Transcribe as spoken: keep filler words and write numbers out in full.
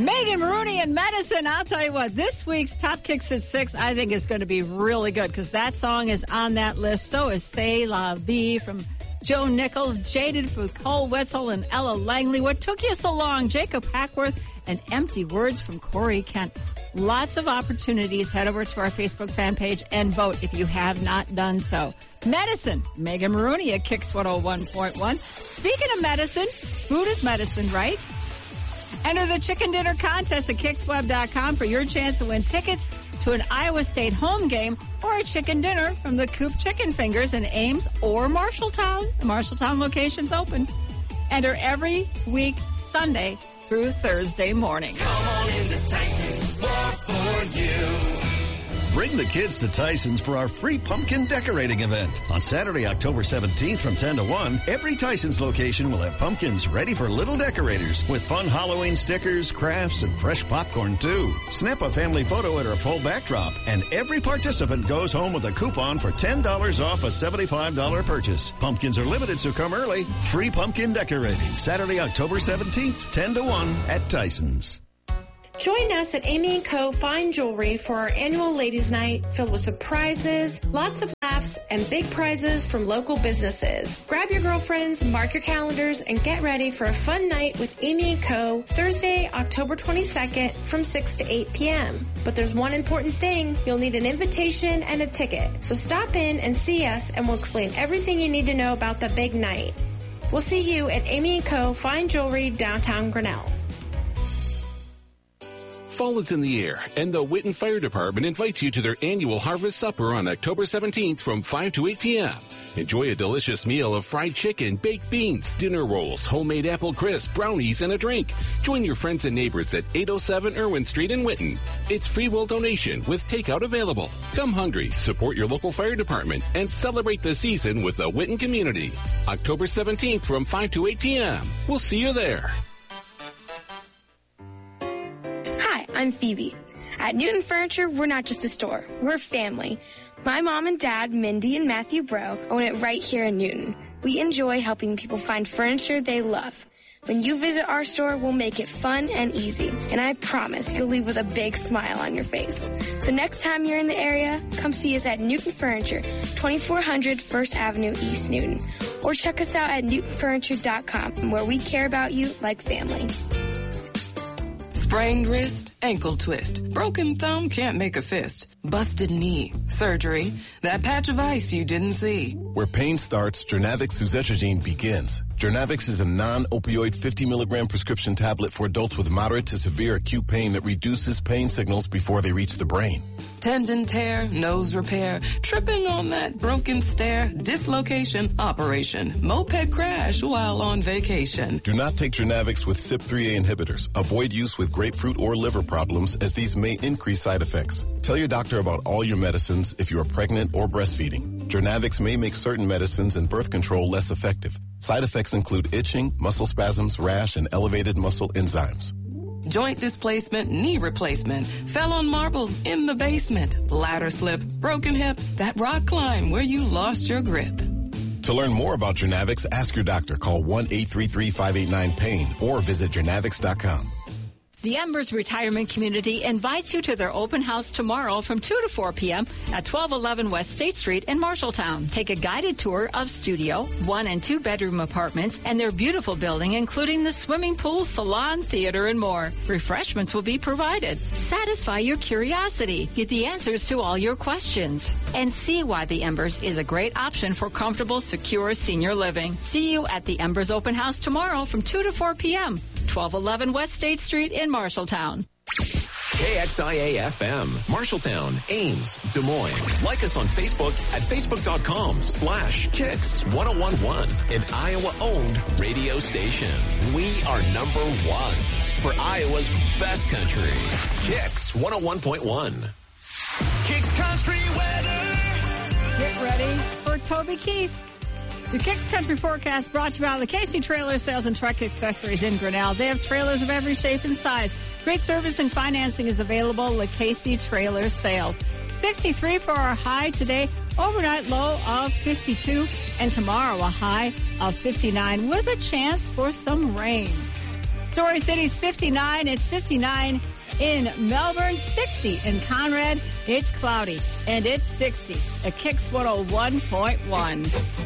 Megan Maroney and Medicine. I'll tell you what, this week's Top Kicks at six, I think is going to be really good because that song is on that list. So is C'est La Vie from Joe Nichols, Jaded for Cole Wetzel and Ella Langley. What Took You So Long, Jacob Hackworth, and Empty Words from Corey Kent. Lots of opportunities. Head over to our Facebook fan page and vote if you have not done so. Medicine, Megan Maroney at Kicks one oh one point one. Speaking of medicine, food is medicine, right? Enter the Chicken Dinner Contest at Kicks Web dot com for your chance to win tickets to an Iowa State home game or a chicken dinner from the Coop Chicken Fingers in Ames or Marshalltown. The Marshalltown location's open. Enter every week, Sunday through Thursday morning. Come on into Tyson's, more for you. Bring the kids to Tyson's for our free pumpkin decorating event. On Saturday, October seventeenth from ten to one, every Tyson's location will have pumpkins ready for little decorators with fun Halloween stickers, crafts, and fresh popcorn, too. Snap a family photo at our full backdrop, and every participant goes home with a coupon for ten dollars off a seventy-five dollars purchase. Pumpkins are limited, so come early. Free pumpkin decorating, Saturday, October seventeenth, ten to one at Tyson's. Join us at Amy and Co. Fine Jewelry for our annual Ladies' Night filled with surprises, lots of laughs, and big prizes from local businesses. Grab your girlfriends, mark your calendars, and get ready for a fun night with Amy and Co. Thursday, October twenty-second from six to eight p.m. But there's one important thing. You'll need an invitation and a ticket. So stop in and see us, and we'll explain everything you need to know about the big night. We'll see you at Amy and Co. Fine Jewelry, downtown Grinnell. Fall is in the air, and the Whitten Fire Department invites you to their annual Harvest Supper on October seventeenth from five to eight p.m. Enjoy a delicious meal of fried chicken, baked beans, dinner rolls, homemade apple crisp, brownies, and a drink. Join your friends and neighbors at eight oh seven Irwin Street in Whitten. It's free will donation with takeout available. Come hungry, support your local fire department, and celebrate the season with the Whitten community. October seventeenth from five to eight p.m. We'll see you there. I'm Phoebe. At Newton Furniture, we're not just a store. We're family. My mom and dad, Mindy and Matthew Bro, own it right here in Newton. We enjoy helping people find furniture they love. When you visit our store, we'll make it fun and easy. And I promise you'll leave with a big smile on your face. So next time you're in the area, come see us at Newton Furniture, twenty-four hundred First Avenue, East Newton. Or check us out at newton furniture dot com, where we care about you like family. Sprained wrist, ankle twist, broken thumb, can't make a fist, busted knee, surgery, that patch of ice you didn't see. Where pain starts, Jernavix suzetrigine begins. Jernavix is a non-opioid fifty milligram prescription tablet for adults with moderate to severe acute pain that reduces pain signals before they reach the brain. Tendon tear, nose repair, tripping on that broken stair, dislocation, operation, moped crash while on vacation. Do not take Jernavix with C Y P three A inhibitors. Avoid use with grapefruit or liver problems as these may increase side effects. Tell your doctor about all your medicines if you are pregnant or breastfeeding. Jernavix may make certain medicines and birth control less effective. Side effects include itching, muscle spasms, rash, and elevated muscle enzymes. Joint displacement, knee replacement, fell on marbles in the basement, ladder slip, broken hip, that rock climb where you lost your grip. To learn more about Jernavix, ask your doctor. Call one eight three three, five eight nine, pain or visit jernavix dot com. The Embers Retirement Community invites you to their open house tomorrow from two to four p.m. at twelve eleven West State Street in Marshalltown. Take a guided tour of studio, one and two bedroom apartments, and their beautiful building, including the swimming pool, salon, theater, and more. Refreshments will be provided. Satisfy your curiosity. Get the answers to all your questions. And see why the Embers is a great option for comfortable, secure senior living. See you at the Embers Open House tomorrow from two to four p.m. twelve eleven West State Street in Marshalltown. K X I A F M, Marshalltown, Ames, Des Moines. Like us on Facebook at facebook.com slash Kicks ten eleven, an Iowa-owned radio station. We are number one for Iowa's best country. Kicks one oh one point one. Kicks Country weather. Get ready for Toby Keith. The Kicks Country Forecast brought to you by LaCasey Trailer Sales and Truck Accessories in Grinnell. They have trailers of every shape and size. Great service and financing is available. LaCasey Trailer Sales. sixty-three for our high today. Overnight low of fifty-two. And tomorrow a high of fifty-nine with a chance for some rain. Story City's fifty-nine. It's fifty-nine in Melbourne, sixty in Conrad. It's cloudy, and it's sixty at Kicks one oh one point one.